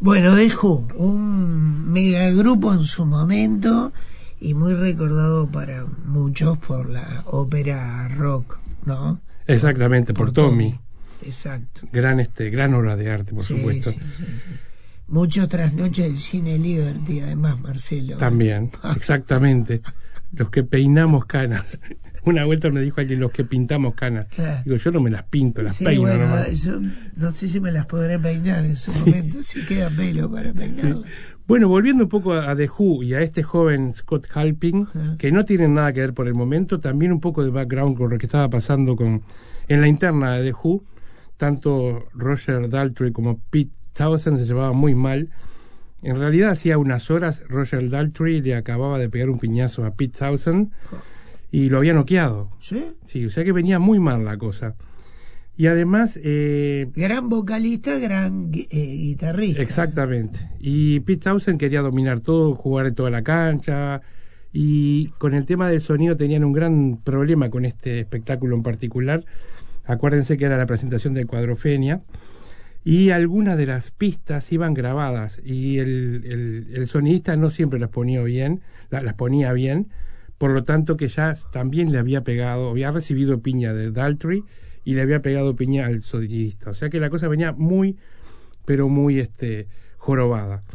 Bueno, The Who, un megagrupo en su momento y muy recordado para muchos por la ópera rock, ¿no? Exactamente, por Tommy. Exacto. Gran obra de arte, por supuesto. Sí. Mucho trasnoche del cine Liberty, además, Marcelo. También, exactamente. Los que peinamos canas. Una vuelta me dijo alguien, los que pintamos canas. Claro. Digo, yo no me las pinto, las Sí, peino bueno, nomás. yo no sé si me las podré peinar en su momento, si queda pelo para peinarlas. Sí. Bueno, volviendo un poco a The Who y a este joven Scott Halpin, que no tienen nada que ver por el momento, también un poco de background con lo que estaba pasando en la interna de The Who. Tanto Roger Daltrey como Pete Townshend se llevaban muy mal. En realidad, hacía unas horas Roger Daltrey le acababa de pegar un piñazo a Pete Townshend y lo había noqueado. ¿Sí? Sí, o sea que venía muy mal la cosa. Y además... gran vocalista, gran guitarrista. Exactamente. Y Pete Townshend quería dominar todo, jugar en toda la cancha. Y con el tema del sonido tenían un gran problema con este espectáculo en particular. Acuérdense que era la presentación de Cuadrofenia. Y algunas de las pistas iban grabadas. Y el sonidista no siempre las ponía bien. Las ponía bien. Por lo tanto que ya también le había pegado, había recibido piña de Daltrey y le había pegado piña al sonidista. O sea que la cosa venía muy, pero muy jorobada.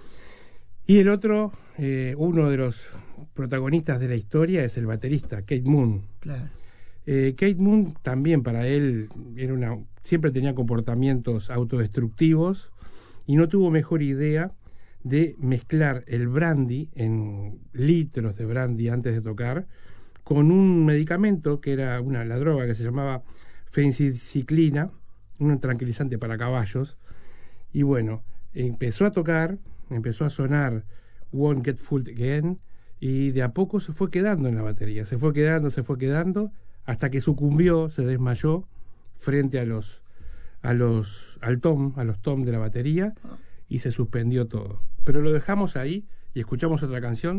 Y el otro, uno de los protagonistas de la historia es el baterista, Keith Moon. Claro. Keith Moon también para él siempre tenía comportamientos autodestructivos y no tuvo mejor idea de mezclar el brandy, en litros de brandy antes de tocar, con un medicamento que era la droga que se llamaba fenciclina, un tranquilizante para caballos. Y bueno, empezó a tocar, empezó a sonar Won't Get Fooled Again, y de a poco se fue quedando en la batería, se fue quedando, hasta que sucumbió, se desmayó frente a los tom de la batería y se suspendió todo. Pero lo dejamos ahí y escuchamos otra canción.